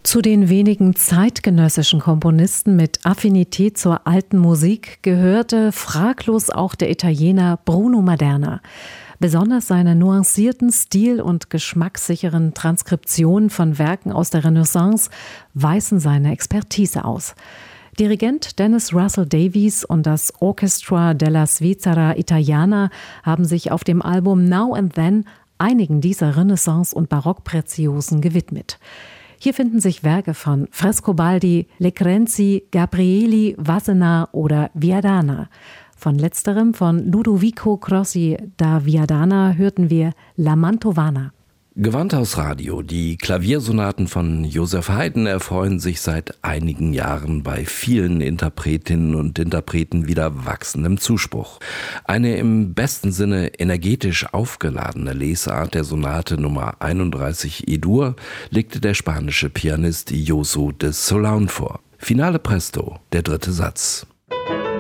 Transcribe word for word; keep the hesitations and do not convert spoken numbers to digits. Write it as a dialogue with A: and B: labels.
A: Zu den wenigen zeitgenössischen Komponisten mit Affinität zur alten Musik gehörte fraglos auch der Italiener Bruno Maderna. Besonders seine nuancierten, stil- und geschmackssicheren Transkriptionen von Werken aus der Renaissance weisen seine Expertise aus. Dirigent Dennis Russell Davies und das Orchestra della Svizzera Italiana haben sich auf dem Album Now and Then einigen dieser Renaissance- und Barockpreziosen gewidmet. Hier finden sich Werke von Frescobaldi, Lecrenzi, Gabrieli, Wassenaar oder Viadana. Von letzterem, von Ludovico Crossi da Viadana, hörten wir La Mantovana.
B: Gewandhaus Radio. Die Klaviersonaten von Joseph Haydn erfreuen sich seit einigen Jahren bei vielen Interpretinnen und Interpreten wieder wachsendem Zuspruch. Eine im besten Sinne energetisch aufgeladene Lesart der Sonate Nummer einunddreißig E-Dur legte der spanische Pianist Josu de Solaun vor. Finale Presto, der dritte Satz.